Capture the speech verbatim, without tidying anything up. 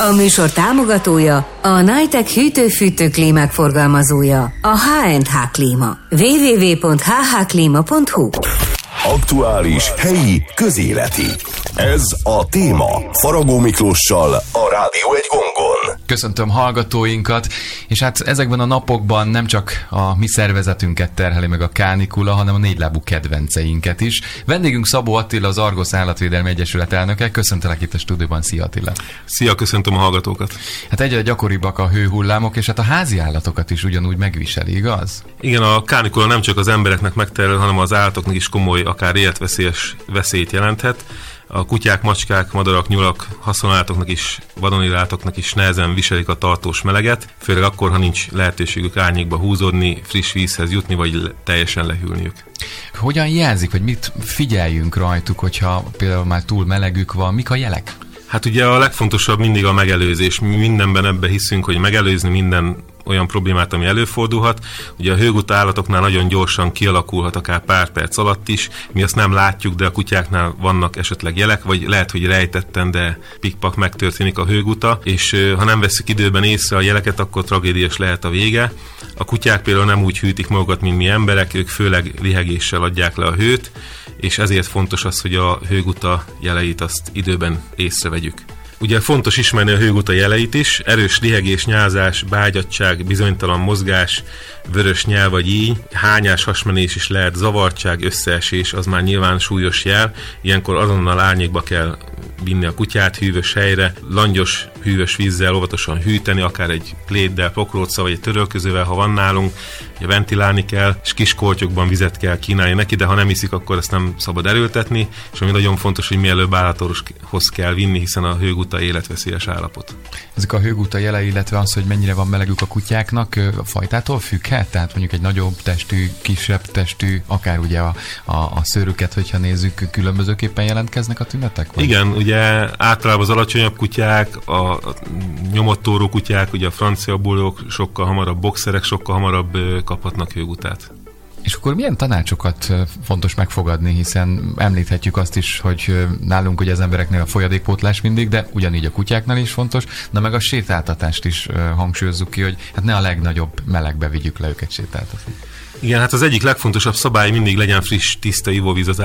A műsor támogatója a Nitec hűtő-fűtő klímák forgalmazója, a há és há Klíma. double-u double-u double-u pont h h klima pont h u. Aktuális, helyi, közéleti. Ez a téma Faragó Miklóssal a Rádió egy gongon. Köszöntöm hallgatóinkat, és hát ezekben a napokban nem csak a mi szervezetünket terheli meg a kánikula, hanem a négylábú kedvenceinket is. Vendégünk Szabó Attila, az Argosz Állatvédelmi Egyesület elnöke. Köszöntelek itt a stúdióban, szia Attila! Szia, köszöntöm a hallgatókat! Hát egyre gyakoribbak a hőhullámok, és hát a házi állatokat is ugyanúgy megviseli, igaz? Igen, a kánikula nem csak az embereknek megterhel, hanem az állatoknak is komoly, akár életveszélyes veszélyt jelenthet. A kutyák, macskák, madarak, nyulak, haszonállatoknak is, vadonélőállatoknak is nehezen viselik a tartós meleget, főleg akkor, ha nincs lehetőségük árnyékba húzódni, friss vízhez jutni, vagy teljesen lehűlniük. Hogyan jelzik, vagy mit figyeljünk rajtuk, hogyha például már túl melegük van, mik a jelek? Hát ugye a legfontosabb mindig a megelőzés. Mi mindenben ebbe hiszünk, hogy megelőzni minden olyan problémát, ami előfordulhat. Ugye a hőguta állatoknál nagyon gyorsan kialakulhat, akár pár perc alatt is. Mi azt nem látjuk, de a kutyáknál vannak esetleg jelek, vagy lehet, hogy rejtetten, de pikpak megtörténik a hőguta, és ha nem vesszük időben észre a jeleket, akkor tragédiás lehet a vége. A kutyák például nem úgy hűtik magukat, mint mi emberek, ők főleg lihegéssel adják le a hőt, és ezért fontos az, hogy a hőguta jeleit azt időben észrevegyük. Ugye fontos ismerni a hőguta jeleit is, erős lihegés, nyálzás, bágyadtság, bizonytalan mozgás, vörös nyál vagy íj, hányás, hasmenés is lehet, zavartság, összeesés, az már nyilván súlyos jel, ilyenkor azonnal árnyékba kell vinni a kutyát hűvös helyre, langyos, hűvös vízzel óvatosan hűteni, akár egy pléddel, pokróccal vagy egy törölközővel, ha van nálunk, ugye ventilálni kell, és kis kortyokban vizet kell kínálni neki, de ha nem iszik, akkor ezt nem szabad erőltetni, és ami nagyon fontos, hogy mielőbb állatorvoshoz kell vinni, hiszen a hőguta életveszélyes állapot. Ezek a hőguta jelei, illetve az, hogy mennyire van melegük a kutyáknak, a fajtától függhet? Tehát mondjuk egy nagyobb testű, kisebb testű, akár ugye a, a, a szőrüket, hogyha nézzük, különbözőképpen jelentkeznek a tünetek? Vagy? Igen, ugye általában az alacsonyabb kutyák, a nyomottóró kutyák, ugye a francia bullok sokkal hamarabb, boxerek sokkal hamarabb kaphatnak hőgutát. És akkor milyen tanácsokat fontos megfogadni, hiszen említhetjük azt is, hogy nálunk ugye az embereknél a folyadékpótlás mindig, de ugyanígy a kutyáknál is fontos, de meg a sétáltatást is hangsúlyozzuk ki, hogy hát ne a legnagyobb melegbe vigyük le őket sétáltatni. Igen, hát az egyik legfontosabb szabály mindig legyen friss, tiszta ivóvíz az